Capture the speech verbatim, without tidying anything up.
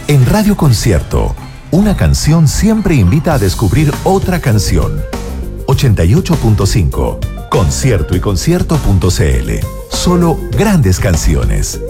En Radio Concierto, una canción siempre invita a descubrir otra canción. ochenta y ocho punto cinco, concierto y concierto punto c l. Solo grandes canciones.